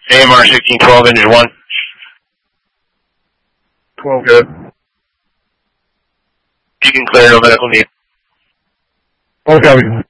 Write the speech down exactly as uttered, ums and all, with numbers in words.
A M R sixteen twelve, engine one. twelve good. You can clear, no medical need. Okay.